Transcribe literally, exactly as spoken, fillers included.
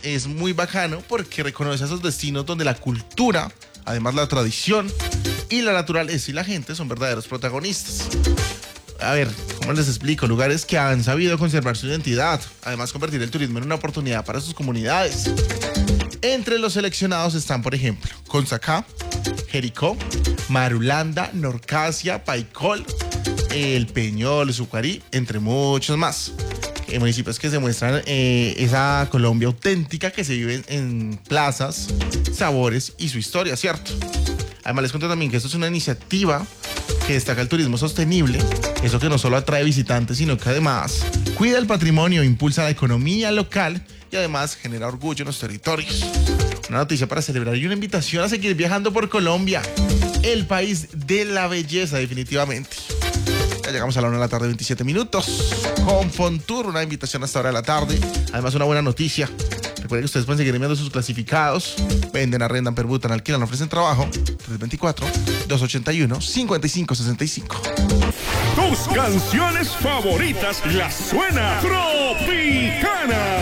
es muy bacano porque reconoce esos destinos donde la cultura, además la tradición y la naturaleza y la gente son verdaderos protagonistas. A ver, ¿cómo les explico? Lugares que han sabido conservar su identidad, además convertir el turismo en una oportunidad para sus comunidades. Entre los seleccionados están, por ejemplo, Consacá, Jericó, Marulanda, Norcasia, Paicol, El Peñol, Sucarí, entre muchos más. Eh, municipios que se muestran eh, esa Colombia auténtica que se vive en plazas, sabores y su historia, ¿cierto? Además les cuento también que esto es una iniciativa que destaca el turismo sostenible, eso que no solo atrae visitantes, sino que además cuida el patrimonio, impulsa la economía local y además genera orgullo en los territorios. Una noticia para celebrar y una invitación a seguir viajando por Colombia, el país de la belleza definitivamente. Ya llegamos a la una de la tarde, veintisiete minutos, con Fontour, una invitación hasta ahora de la tarde. Además, una buena noticia. Recuerden que ustedes pueden seguir enviando sus clasificados. Venden, arrendan, permutan, alquilan, ofrecen trabajo. tres dos cuatro, dos ocho uno, cinco cinco seis cinco. Tus canciones favoritas las suena Tropicana.